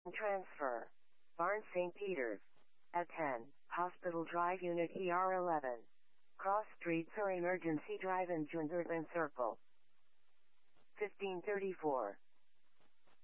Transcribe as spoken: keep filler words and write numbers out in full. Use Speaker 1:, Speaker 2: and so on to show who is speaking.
Speaker 1: Transfer. Barnes Saint Peter's. A ten. Hospital Drive Unit E R eleven. Cross Streets or Emergency Drive in Jundervan Circle. fifteen thirty-four.